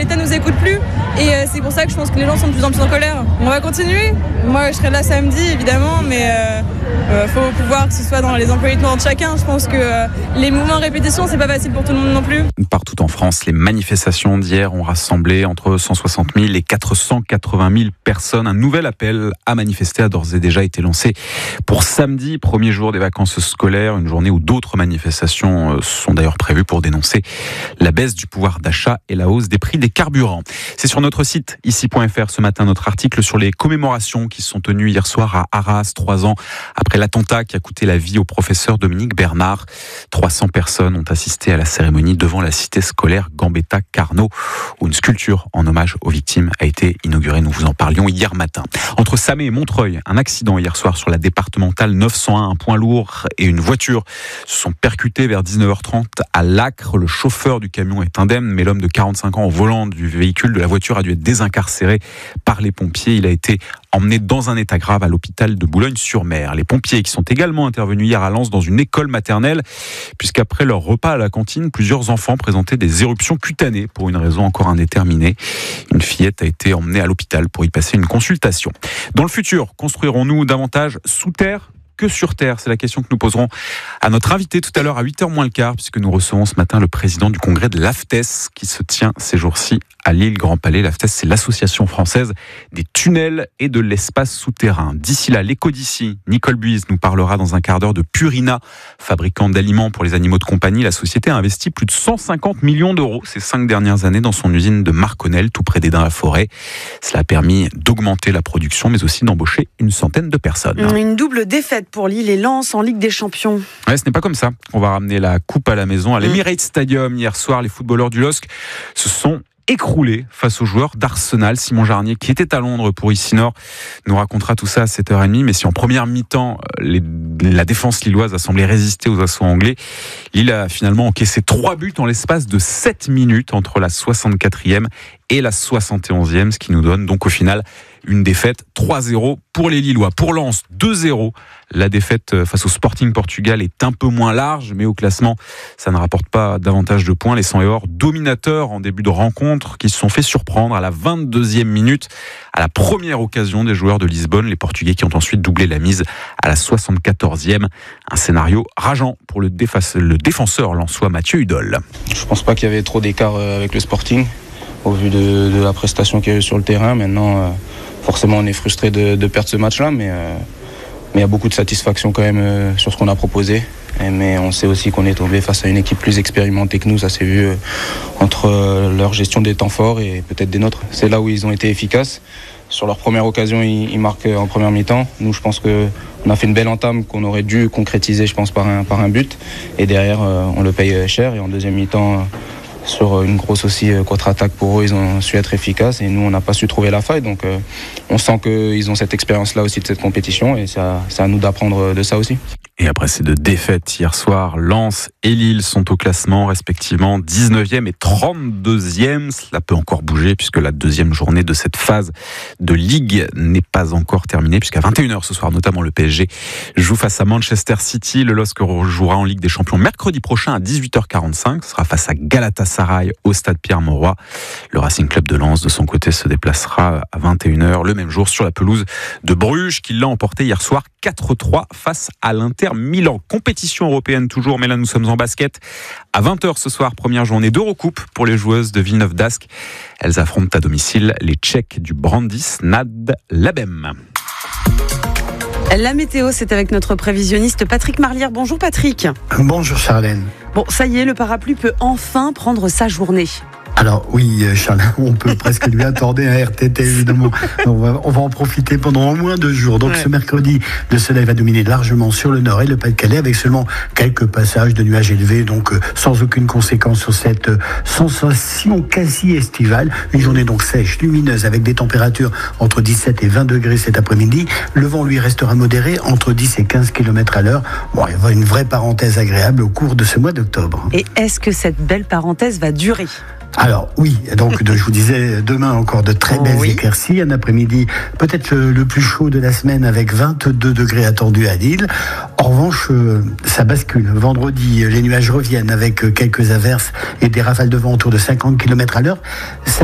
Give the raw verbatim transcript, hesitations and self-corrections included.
l'État nous écoute plus. Et euh, c'est pour ça que je pense que les gens sont de plus en plus en colère. On va continuer. Moi, je serai là samedi, évidemment, mais il euh, euh, faut pouvoir que ce soit dans les emplois du temps de chacun. Je pense que euh, les mouvements répétition, c'est pas facile pour tout le monde non plus. Partout en France, les manifestations d'hier ont rassemblé entre cent soixante mille et quatre cent quatre-vingt mille personnes. Un nouvel appel à manifester a d'ores et déjà été lancé pour samedi, premier jour des vacances scolaires, une journée où d'autres manifestations sont d'ailleurs prévues pour dénoncer la baisse du pouvoir d'achat et la hausse des prix des carburants. C'est sur notre site ici point f r ce matin notre article sur les commémorations qui sont tenues hier soir à Arras, trois ans après l'attentat qui a coûté la vie au professeur Dominique Bernard. trois cents personnes ont assisté à la cérémonie devant la cité scolaire Gambetta-Carnot, où une sculpture en hommage aux victimes a été inaugurée. Nous vous en parlions hier matin. Entre Samé et Montreuil, un accident hier soir sur la départementale neuf cent un. Un point lourd et une voiture se sont percutés vers dix-neuf heures trente à Lacre. Le chauffeur du camion est indemne, mais l'homme de quarante-cinq ans au volant du véhicule de la voiture a dû être désincarcéré par les pompiers. Il a été emmené dans un état grave à l'hôpital de Boulogne-sur-Mer. Les pompiers qui sont également intervenus hier à Lens dans une école maternelle, puisqu'après leur repas à la cantine, plusieurs enfants présentaient des éruptions cutanées pour une raison encore indéterminée. Une fillette a été emmenée à l'hôpital pour y passer une consultation. Dans le futur, construirons-nous davantage sous terre que sur terre? C'est la question que nous poserons à notre invité tout à l'heure à huit heures moins le quart, puisque nous recevons ce matin le président du congrès de l'A F T E S qui se tient ces jours-ci à Lille Grand Palais. L'A F T E S, c'est l'association française des tunnels et de l'espace souterrain. D'ici là, l'écho d'ici, Nicole Buise nous parlera dans un quart d'heure de Purina, fabricant d'aliments pour les animaux de compagnie. La société a investi plus de cent cinquante millions d'euros ces cinq dernières années dans son usine de Marconnel, tout près d'Esdin-la-Forêt. Cela a permis d'augmenter la production, mais aussi d'embaucher une centaine de personnes. Une double défaite pour Lille et Lens en Ligue des Champions. Ouais, ce n'est pas comme ça. On va ramener la coupe à la maison. À l'Emirates Stadium, hier soir, les footballeurs du L O S C se sont écroulé face aux joueurs d'Arsenal. Simon Jarnier, qui était à Londres pour Ici Nord, nous racontera tout ça à sept heures trente. Mais si en première mi-temps, les, la défense lilloise a semblé résister aux assauts anglais, Lille a finalement encaissé trois buts en l'espace de sept minutes entre la soixante-quatrième et la soixante et onzième, ce qui nous donne donc au final une défaite trois zéro pour les Lillois. Pour Lens, deux zéro. La défaite face au Sporting Portugal est un peu moins large, mais au classement, ça ne rapporte pas davantage de points. Les Sang et Or, dominateurs en début de rencontre, qui se sont fait surprendre à la vingt-deuxième minute, à la première occasion des joueurs de Lisbonne. Les Portugais qui ont ensuite doublé la mise à la soixante-quatorzième. Un scénario rageant pour le, défa- le défenseur lensois Mathieu Hudol. Je pense pas qu'il y avait trop d'écart avec le Sporting, au vu de, de la prestation qu'il y a eu sur le terrain. Maintenant, forcément, on est frustré de, de perdre ce match-là, mais euh, mais il y a beaucoup de satisfaction quand même euh, sur ce qu'on a proposé. Et, mais on sait aussi qu'on est tombé face à une équipe plus expérimentée que nous. Ça s'est vu euh, entre euh, leur gestion des temps forts et peut-être des nôtres. C'est là où ils ont été efficaces. Sur leur première occasion, ils, ils marquent en première mi-temps. Nous, je pense qu'on a fait une belle entame qu'on aurait dû concrétiser, je pense, par un, par un but. Et derrière, euh, on le paye cher. Et en deuxième mi-temps, euh, sur une grosse aussi contre-attaque pour eux, ils ont su être efficaces et nous on n'a pas su trouver la faille, donc euh, on sent qu'ils ont cette expérience là aussi de cette compétition et c'est à, c'est à nous d'apprendre de ça aussi. Et après ces deux défaites hier soir, Lens et Lille sont au classement respectivement dix-neuvième et trente-deuxième. Cela peut encore bouger puisque la deuxième journée de cette phase de Ligue n'est pas encore terminée, puisqu'à vingt et une heures ce soir notamment le P S G joue face à Manchester City. Le L O S C jouera en Ligue des Champions mercredi prochain à dix-huit heures quarante-cinq. Ce sera face à Galatasaray au stade Pierre-Mauroy. Le Racing Club de Lens de son côté se déplacera à vingt et une heures le même jour sur la pelouse de Bruges qui l'a emporté hier soir quatre trois face à l'Inter Milan. Compétition européenne toujours, mais là nous sommes en basket. À vingt heures ce soir, première journée d'Eurocoupe pour les joueuses de Villeneuve d'Ascq. Elles affrontent à domicile les Tchèques du Brandis Nad Labem. La météo, c'est avec notre prévisionniste Patrick Marlière. Bonjour Patrick. Bonjour Charlène. Bon, ça y est, le parapluie peut enfin prendre sa journée. Alors oui, Charles, on peut presque lui accorder un R T T évidemment. On va, on va en profiter pendant au moins deux jours. Donc ouais. Ce mercredi, le soleil va dominer largement sur le nord et le Pas-de-Calais avec seulement quelques passages de nuages élevés, donc euh, sans aucune conséquence sur cette euh, sensation quasi estivale. Une journée donc sèche, lumineuse avec des températures entre dix-sept et vingt degrés cet après-midi. Le vent lui restera modéré entre dix et quinze kilomètres à l'heure. Bon, il y aura une vraie parenthèse agréable au cours de ce mois d'octobre. Et est-ce que cette belle parenthèse va durer ? Alors oui, donc de, je vous disais, demain encore de très belles oui. éclaircies, un après-midi peut-être le, le plus chaud de la semaine avec vingt-deux degrés attendus à Lille. En revanche, euh, ça bascule. Vendredi, les nuages reviennent avec quelques averses et des rafales de vent autour de cinquante kilomètres à l'heure. Ça